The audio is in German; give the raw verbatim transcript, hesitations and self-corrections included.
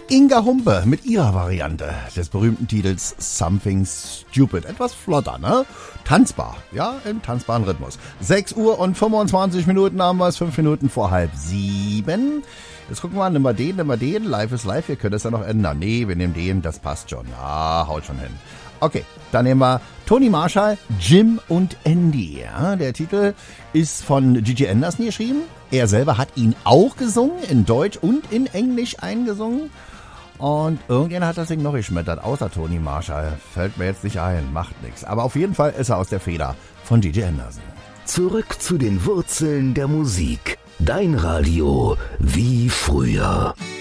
Inga Humpe mit ihrer Variante des berühmten Titels Something Stupid. Etwas flotter, ne? Tanzbar, ja, im tanzbaren Rhythmus. sechs Uhr und fünfundzwanzig Minuten haben wir es, fünf Minuten vor halb sieben. Jetzt gucken wir mal, nimm mal den, nimm mal den. Live ist live, wir können es ja noch ändern. Nee, wir nehmen den, das passt schon. Ja, haut schon hin. Okay, dann nehmen wir Tony Marshall, Jim und Andy. Ja, der Titel ist von Gigi Anderson geschrieben. Er selber hat ihn auch gesungen, in Deutsch und in Englisch eingesungen. Und irgendjemand hat das Ding noch geschmettert, außer Tony Marshall. Fällt mir jetzt nicht ein, macht nichts. Aber auf jeden Fall ist er aus der Feder von Gigi Anderson. Zurück zu den Wurzeln der Musik. Dein Radio wie früher.